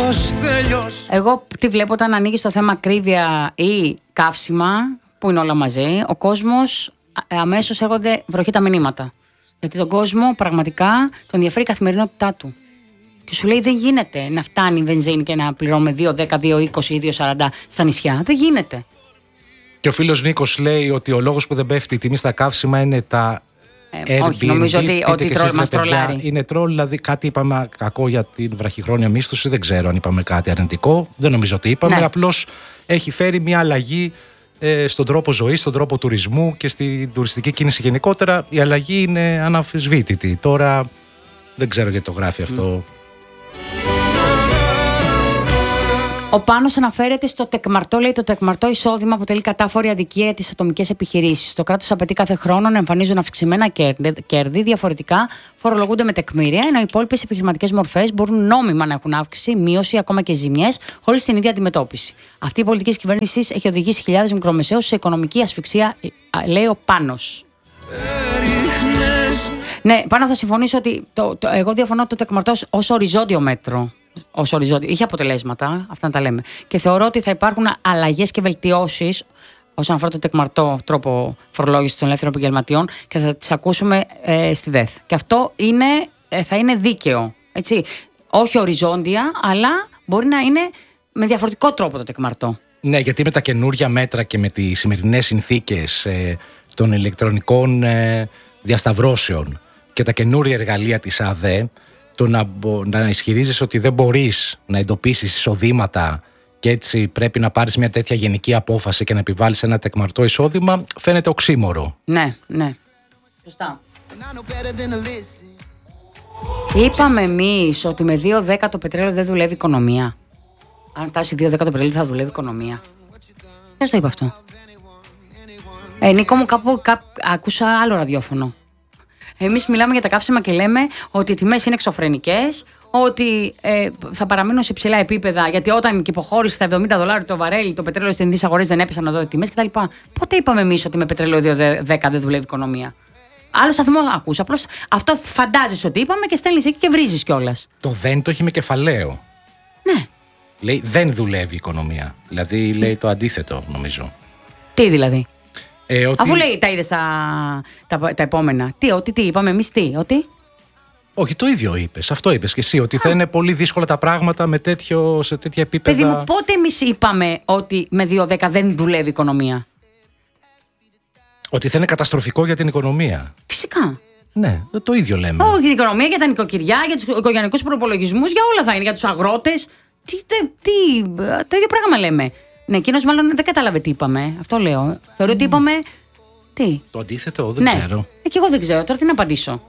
Εγώ τι βλέπω όταν ανοίγει το θέμα ακρίβεια ή καύσιμα, που είναι όλα μαζί, ο κόσμος αμέσως έρχονται βροχή τα μηνύματα. Γιατί τον κόσμο πραγματικά τον ενδιαφέρει η καθημερινότητά του. Και σου λέει δεν γίνεται να φτάνει η βενζίνη και να πληρώνουμε 2,10, 2,20 ή 2,40 στα νησιά. Δεν γίνεται. Και ο φίλος Νίκος λέει ότι ο λόγος που δεν πέφτει η τιμή στα καύσιμα είναι τα Airbnb. Όχι, νομίζω ότι μας τρολάρει. Είναι τρόλ, δηλαδή κάτι είπαμε κακό για την βραχυχρόνια μίσθωση. Δεν ξέρω αν είπαμε κάτι αρνητικό. Δεν νομίζω ότι είπαμε. Ναι. Απλώς έχει φέρει μια αλλαγή στον τρόπο ζωής, στον τρόπο τουρισμού και στην τουριστική κίνηση γενικότερα. Η αλλαγή είναι αναμφισβήτητη. Τώρα δεν ξέρω γιατί το γράφει αυτό. Ο Πάνος αναφέρεται στο τεκμαρτό, λέει: το τεκμαρτό εισόδημα αποτελεί κατάφορη αδικία για τις ατομικές επιχειρήσεις. Το κράτος απαιτεί κάθε χρόνο να εμφανίζουν αυξημένα κέρδη, διαφορετικά φορολογούνται με τεκμήρια, ενώ οι υπόλοιπες επιχειρηματικές μορφές μπορούν νόμιμα να έχουν αύξηση, μείωση, ακόμα και ζημιές, χωρίς την ίδια αντιμετώπιση. Αυτή η πολιτική της κυβέρνησης έχει οδηγήσει χιλιάδες μικρομεσαίους σε οικονομική ασφυξία, λέει ο Πάνος. Ναι, Πάνο, θα συμφωνήσω ότι εγώ διαφωνώ το τεκμαρτό ως οριζόντιο μέτρο. Είχε αποτελέσματα, αυτά να τα λέμε. Και θεωρώ ότι θα υπάρχουν αλλαγές και βελτιώσεις όσον αφορά το τεκμαρτό τρόπο φορολόγησης των ελεύθερων επαγγελματιών και θα τις ακούσουμε στη ΔΕΘ. Και αυτό θα είναι δίκαιο. Έτσι. Όχι οριζόντια, αλλά μπορεί να είναι με διαφορετικό τρόπο το τεκμαρτό. Ναι, γιατί με τα καινούρια μέτρα και με τις σημερινές συνθήκες των ηλεκτρονικών διασταυρώσεων και τα καινούρια εργαλεία της ΑΔΕ, το να ισχυρίζεις ότι δεν μπορείς να εντοπίσεις εισοδήματα και έτσι πρέπει να πάρεις μια τέτοια γενική απόφαση και να επιβάλλεις ένα τεκμαρτό εισόδημα, φαίνεται οξύμορο. Ναι, ναι. Σωστά. Είπαμε εμείς ότι με 2,10 το πετρέλαιο δεν δουλεύει η οικονομία. Αν φτάσει 2,10 το πετρέλαιο θα δουλεύει η οικονομία. Ποιος το είπε αυτό? Νίκο μου, κάπου άκουσα άλλο ραδιόφωνο. Εμείς μιλάμε για τα καύσιμα και λέμε ότι οι τιμές είναι εξωφρενικές, ότι θα παραμείνουν σε υψηλά επίπεδα, γιατί όταν υποχώρησε στα $70 το βαρέλι, το πετρέλαιο στις ελληνικές αγορές δεν έπεσαν εδώ οι τιμές κτλ. Πότε είπαμε εμείς ότι με πετρέλαιο 2,10 δεν δουλεύει η οικονομία? Άλλο σταθμό ακούς. Απλώς αυτό φαντάζεσαι ότι είπαμε και στέλνεις εκεί και βρίζεις κιόλας. Το δεν το έχει με κεφαλαίο. Ναι. Λέει δεν δουλεύει η οικονομία. Δηλαδή λέει το αντίθετο, νομίζω. Τι δηλαδή? Ότι... Αφού λέει τα είδες τα επόμενα. Τι είπαμε εμείς, ότι. Όχι, το ίδιο είπες. Αυτό είπες και εσύ. Ότι θα είναι πολύ δύσκολα τα πράγματα σε τέτοια επίπεδα. Παιδί μου, πότε εμείς είπαμε ότι με 2,10 δεν δουλεύει η οικονομία? Ότι θα είναι καταστροφικό για την οικονομία. Φυσικά. Ναι, το ίδιο λέμε. Όχι, για την οικονομία, για τα νοικοκυριά, για τους οικογενειακούς προπολογισμούς, για όλα θα είναι. Για τους αγρότες. Το ίδιο πράγμα λέμε. Ναι, εκείνος μάλλον δεν κατάλαβε τι είπαμε. Αυτό λέω. Θεωρώ ότι είπαμε. Τι? Το αντίθετο, δεν ξέρω. Και εγώ δεν ξέρω. Τώρα τι να απαντήσω.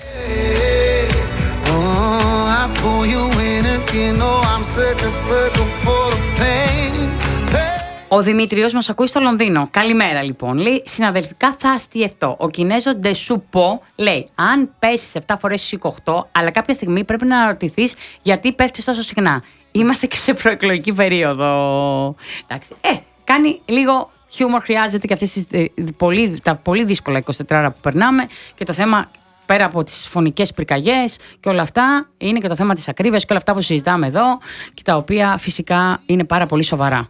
Ο Δημήτριος μας ακούει στο Λονδίνο. Καλημέρα λοιπόν. Λέει: συναδελφικά θα αστιευτώ. Ο Κινέζος Ντεσουπό λέει: αν πέσεις 7 φορές στις 28, αλλά κάποια στιγμή πρέπει να αναρωτηθείς γιατί πέφτεις τόσο συχνά. Είμαστε και σε προεκλογική περίοδο. Εντάξει. Κάνει λίγο χιούμορ, χρειάζεται και αυτές τα πολύ δύσκολα 24 ώρα που περνάμε. Και το θέμα, πέρα από τις φωνικές πυρκαγιές και όλα αυτά, είναι και το θέμα της ακρίβειας και όλα αυτά που συζητάμε εδώ και τα οποία φυσικά είναι πάρα πολύ σοβαρά.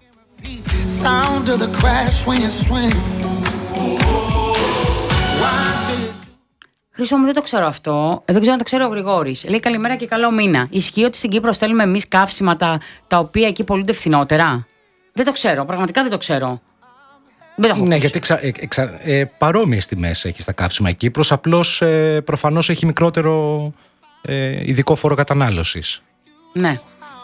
Χρήστο μου, δεν το ξέρω αυτό. Δεν ξέρω αν το ξέρω ο Γρηγόρης. Λέει: καλημέρα και καλό μήνα. Ισχύει ότι στην Κύπρο στέλνουμε εμείς καύσιματα τα οποία εκεί πωλούνται φθηνότερα? Δεν το ξέρω. Πραγματικά δεν το ξέρω. Δεν το έχω ναι, γιατί παρόμοιες τιμές έχει στα καύσιμα η Κύπρος. Απλώς προφανώς έχει μικρότερο ειδικό φόρο κατανάλωσης. Ναι.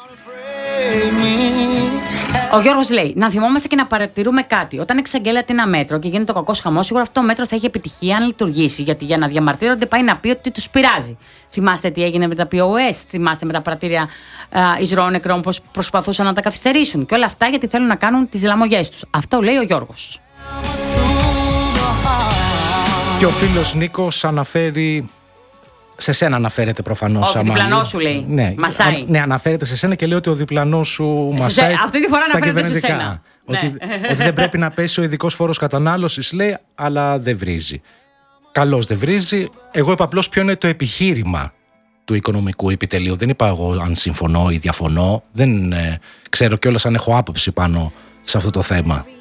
Ο Γιώργος λέει: να θυμόμαστε και να παρατηρούμε κάτι. Όταν εξαγγέλλεται ένα μέτρο και γίνεται το κακός χαμός, σίγουρα αυτό το μέτρο θα έχει επιτυχία αν λειτουργήσει. Γιατί για να διαμαρτύρονται πάει να πει ότι τους πειράζει. Θυμάστε τι έγινε με τα POS, θυμάστε με τα πρατήρια εισρώων νεκρών, πώς προσπαθούσαν να τα καθυστερήσουν. Και όλα αυτά γιατί θέλουν να κάνουν τις λαμογιές τους. Αυτό λέει ο Γιώργος. Και ο φίλος Νίκος αναφέρει. Σε σένα αναφέρεται προφανώς. Ο διπλανός σου λέει. Ναι, μασάει. Ναι, αναφέρεται σε σένα και λέει ότι ο διπλανός σου μασάει. Αυτή τη φορά αναφέρεται σε σένα. Ότι δεν πρέπει να πέσει ο ειδικός φόρος κατανάλωσης, λέει, αλλά δεν βρίζει. Καλώς δεν βρίζει. Εγώ είπα απλώς ποιο είναι το επιχείρημα του Οικονομικού Επιτελείου. Δεν είπα εγώ αν συμφωνώ ή διαφωνώ. Δεν ξέρω κιόλας αν έχω άποψη πάνω σε αυτό το θέμα.